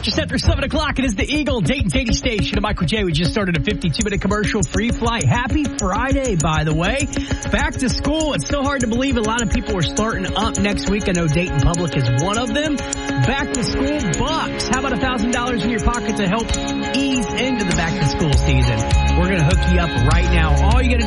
Just after 7 o'clock, it is the Eagle Dayton Katy Station. And Michael J. We just started a 52-minute commercial free flight. Happy Friday, by the way. Back to school. It's still hard to believe a lot of people are starting up next week. I know Dayton Public is one of them. Back to school bucks. How about $1,000 in your pocket to help ease into the back to school season? We're going to hook you up right now. All you got to